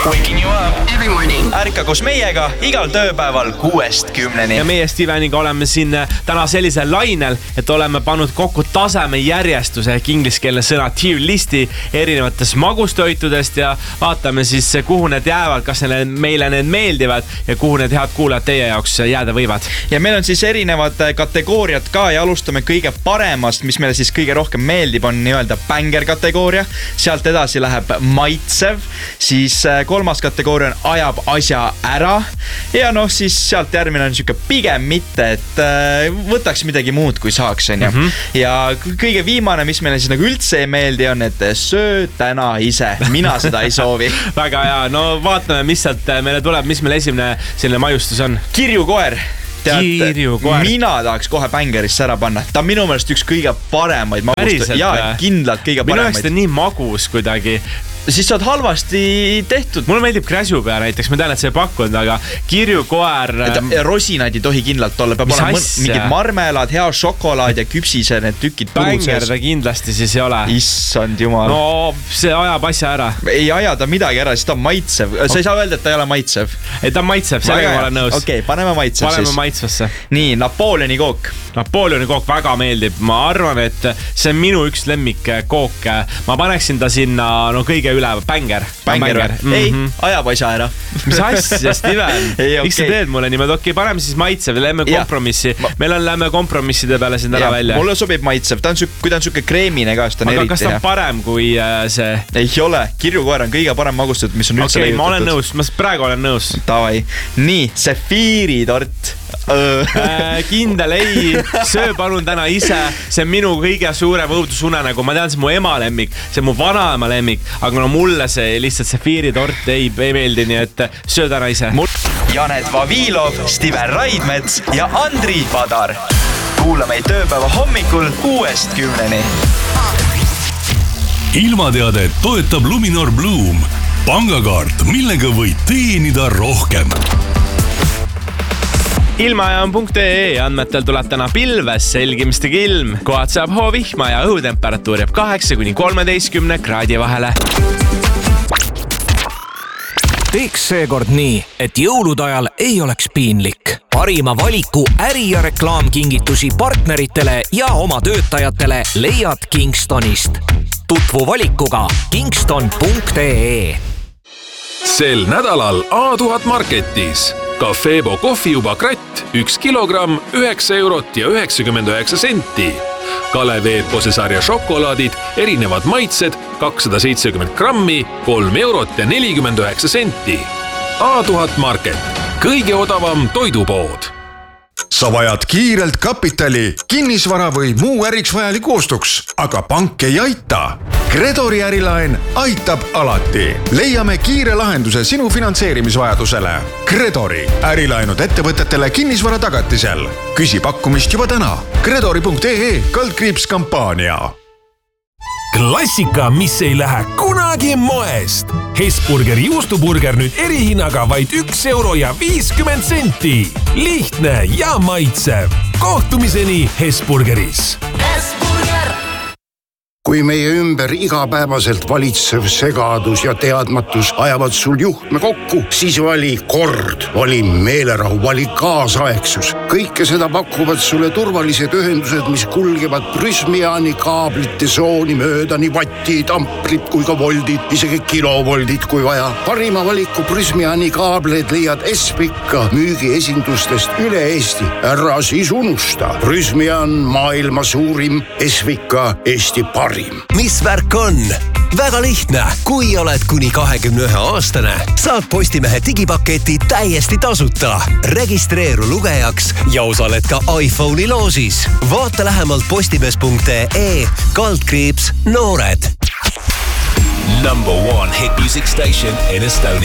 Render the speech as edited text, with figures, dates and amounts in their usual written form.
Waking you up every morning. Ärka koos meiega igal tööpäeval 6-10. Ja meie Steveniga oleme siin täna sellisel lainel, et oleme pannud kokku taseme järjestuse ehk ingliskeelne sõna tier listi erinevatest magustoitudest ja vaatame siis, kuhu need jäävad, kas meile need meeldivad ja kuhu need head kuulajad teie jaoks jääda võivad. Ja meil on siis erinevad kategooriad ka ja alustame kõige paremast, mis meile siis kõige rohkem meeldib, on nii-öelda banger kategooria. Sealt edasi läheb maitsev, siis kolmas kategooria on ajab asja ära ja siis sealt järgmine on niisugune pigem mitte, et võtaks midagi muud kui saaks, on ju. Ja kõige viimane, mis meile siis nagu üldse ei meeldi, on, et söö täna ise. Mina seda ei soovi. Väga hea, no vaatame, mis sealt meile tuleb, mis meil esimene selline maiustus on. Kirjukoer. Mina tahaks kohe bängerisse ära panna. Ta on minu meelest üks kõige paremaid magustoid. Ja kindlalt kõige paremaid. Minu jaoks ta nii magus kuidagi. Siis sa oled halvasti tehtud. Mulle meeldib kräsupea näiteks, ma tean, et see ei pakkunud, aga kirjukoer... Rosinaid ei tohi kindlalt olla, peab olema mingid marmelad, hea šokolaad ja küpsise need tükid pudud sees. Bänger ta kindlasti siis ei ole. Issand jumal. No see ajab asja ära. Ei aja ta midagi ära, siis ta on maitsev. Sa ei saa öelda, et ta ei ole maitsev. Ei, ta on maitsev, sellega ma olen nõus. Okei, paneme maitsev siis. Paneme maitsvasse. Nii, Napoleoni kook. Napoleoni kook väga meeldib. Ma arvan, et see on minu üks lemmik kook. Ma paneksin ta sinna kõige üle Banger. Ei, ajab asja ära. Mis asja, Steven? Miks sa teed mulle niimoodi? Okei, paneme siis maitsev, lähme kompromissi. Meil on lähme kompromisside peale siin täna välja. Mulle sobib maitsev, kui ta on siuke kreemine ka, ta on eriti. Aga kas ta on parem kui see? Ei ole, kirjukoer on kõige parem magustatud, mis on üldse leiutatud. Okei, ma olen nõus, ma praegu olen nõus. Tavai. Nii, sefiiritort. Kindel ei, söö palun täna ise. See on minu kõige suurem õudusunenägu. Ma tean, see on mu ema lemmik, see on mu vanaema lemmik, aga mulle see lihtsalt sefiiritort ei meeldi, nii et söö täna ise. Janet Vavilov, Steven Raidmets ja Andri Padar. Kuula meid tööpäeva hommikul 6-10. Ilmateade toetab Luminor Bloom. Pangakaart, millega võid teenida rohkem. Ilmajaam.ee andmetel tuleb täna pilves, selgimistega ilm. Kohad saab hoovihma ja õhutemperatuur jääb 8-13 kraadi vahele. Teeks seekord nii, et jõulude ajal ei oleks piinlik. Parima valiku äri- ja reklaamkingitusi partneritele ja oma töötajatele leiad Kingstonist. Tutvu valikuga kingston.ee. Sel nädalal A1000 Marketis. Cafebo kohvijuba kratt 1 kilogramm 9 eurot ja 99 senti. Kalev Eepose sarja šokolaadid, erinevad maitsed 270 grammi 3 eurot ja 49 senti. A1000 Market. Kõige odavam toidupood. Sa vajad kiirelt kapitali, kinnisvara või muu äriks vajalik ostuks, aga pank ei aita. Gredori ärilaen aitab alati. Leiame kiire lahenduse sinu finantseerimisvajadusele. Gredori ärilaenud ettevõtetele kinnisvara tagatisel. Küsi pakkumist juba täna. Gredori.ee/kampaania. Klassika, mis ei lähe kunagi moest. Hesburgeri juustuburger nüüd erihinnaga vaid 1 euro ja 50 senti. Lihtne ja maitsev. Kohtumiseni Hesburgeris. Kui meie ümber igapäevaselt valitsev segadus ja teadmatus ajavad sul juhtme kokku, siis vali kord, vali meelerahu, vali kaasaegsus. Kõike seda pakuvad sulle turvalised ühendused, mis kulgevad Prysmiani kaablite sooni mööda nii vattid, amprid kui ka voldid, isegi kilovoldid kui vaja. Parima valiku Prysmiani kaableid leiad Espika müügiesindustest üle Eesti. Ära siis unusta. Prysmian maailma suurim, Espika Eesti parim. Mis värk on? Väga lihtne. Kui oled kuni 21 aastane, saad Postimehe digipaketi täiesti tasuta. Registreeru lugejaks ja osaled ka iPhone'i loosis. Vaata lähemalt postimees.ee/noored. Number 1 hit music station in Estonia.